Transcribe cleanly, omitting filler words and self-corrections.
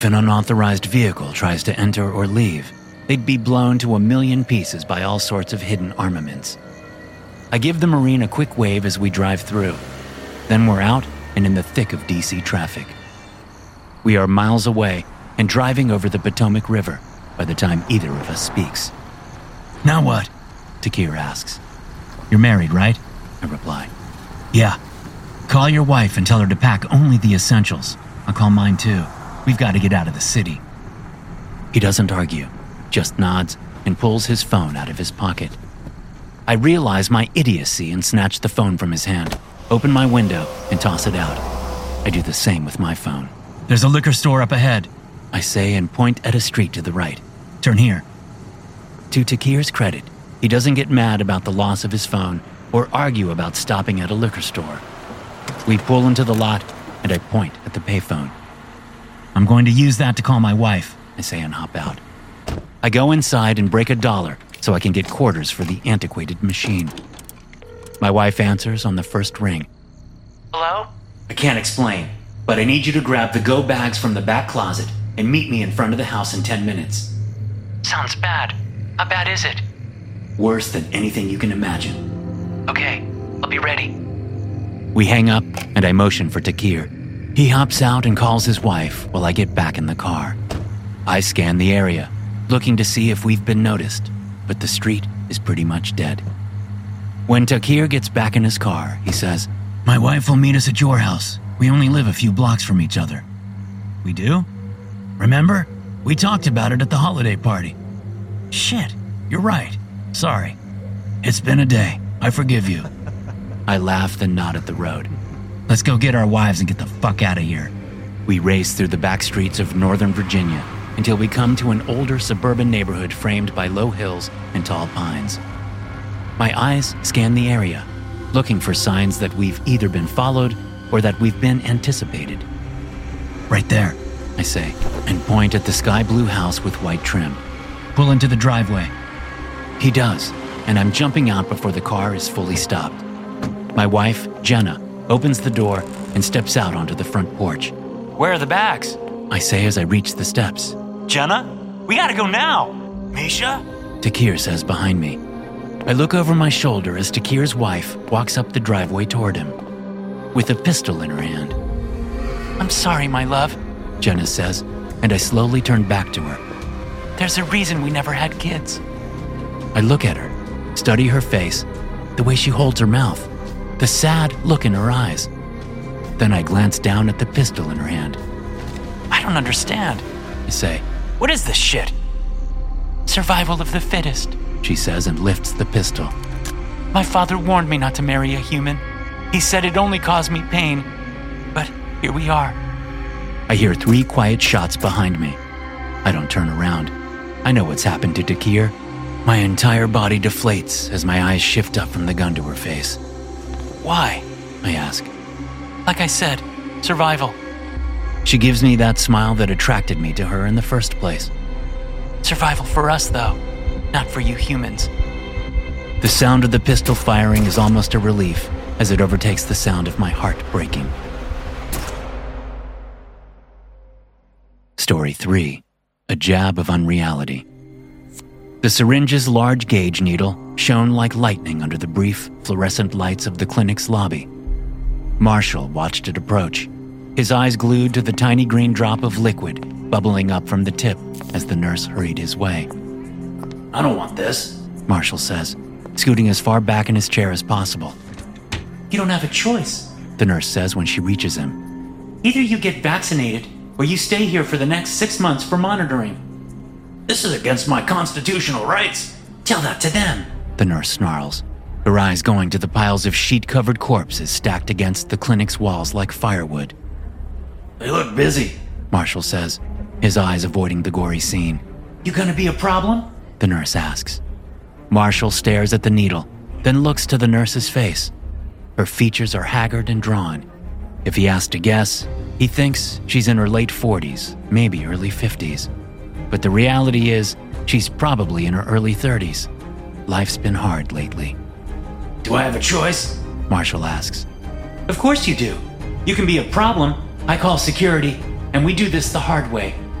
If an unauthorized vehicle tries to enter or leave, they'd be blown to a million pieces by all sorts of hidden armaments. I give the Marine a quick wave as we drive through. Then we're out and in the thick of DC traffic. We are miles away and driving over the Potomac River by the time either of us speaks. "Now what?" Takir asks. "You're married, right?" I reply. "Yeah. Call your wife and tell her to pack only the essentials. I'll call mine too. We've got to get out of the city." He doesn't argue, just nods and pulls his phone out of his pocket. I realize my idiocy and snatch the phone from his hand, open my window, and toss it out. I do the same with my phone. "There's a liquor store up ahead," I say and point at a street to the right. "Turn here." To Takir's credit, he doesn't get mad about the loss of his phone or argue about stopping at a liquor store. We pull into the lot, and I point at the payphone. "I'm going to use that to call my wife," I say and hop out. I go inside and break $1 so I can get quarters for the antiquated machine. My wife answers on the first ring. "Hello?" "I can't explain, but I need you to grab the go bags from the back closet and meet me in front of the house in 10 minutes. "Sounds bad. How bad is it?" "Worse than anything you can imagine." "Okay, I'll be ready." We hang up, and I motion for Takir. He hops out and calls his wife while I get back in the car. I scan the area, looking to see if we've been noticed, but the street is pretty much dead. When Takir gets back in his car, he says, "My wife will meet us at your house. We only live a few blocks from each other." "We do? Remember? We talked about it at the holiday party." "Shit, you're right. Sorry. It's been a day. I forgive you." I laugh and nod at the road. "Let's go get our wives and get the fuck out of here." We race through the back streets of Northern Virginia until we come to an older suburban neighborhood framed by low hills and tall pines. My eyes scan the area, looking for signs that we've either been followed or that we've been anticipated. "Right there," I say, and point at the sky blue house with white trim. "Pull into the driveway." He does, and I'm jumping out before the car is fully stopped. My wife, Jenna, opens the door and steps out onto the front porch. "Where are the bags?" I say as I reach the steps. "Jenna, we gotta go now." "Misha?" Takir says behind me. I look over my shoulder as Takir's wife walks up the driveway toward him, with a pistol in her hand. "I'm sorry, my love," Jenna says, and I slowly turn back to her. "There's a reason we never had kids." I look at her, study her face, the way she holds her mouth, the sad look in her eyes. Then I glance down at the pistol in her hand. "I don't understand," I say. "What is this shit?" "Survival of the fittest," she says and lifts the pistol. "My father warned me not to marry a human. He said it only caused me pain. But here we are." I hear 3 quiet shots behind me. I don't turn around. I know what's happened to Takir. My entire body deflates as my eyes shift up from the gun to her face. "Why?" I ask. "Like I said, survival." She gives me that smile that attracted me to her in the first place. "Survival for us, though, not for you humans." The sound of the pistol firing is almost a relief as it overtakes the sound of my heart breaking. Story 3. A Jab of Unreality. The syringe's large gauge needle shone like lightning under the brief, fluorescent lights of the clinic's lobby. Marshall watched it approach, his eyes glued to the tiny green drop of liquid bubbling up from the tip as the nurse hurried his way. "I don't want this," Marshall says, scooting as far back in his chair as possible. "You don't have a choice," the nurse says when she reaches him. "Either you get vaccinated or you stay here for the next 6 months for monitoring." "This is against my constitutional rights." "Tell that to them," the nurse snarls, her eyes going to the piles of sheet-covered corpses stacked against the clinic's walls like firewood. "They look busy," Marshall says, his eyes avoiding the gory scene. "You gonna be a problem?" the nurse asks. Marshall stares at the needle, then looks to the nurse's face. Her features are haggard and drawn. If he has to guess, he thinks she's in her late 40s, maybe early 50s. But the reality is, she's probably in her early 30s. Life's been hard lately. "Do I have a choice?" Marshall asks. "Of course you do. You can be a problem. I call security, and we do this the hard way.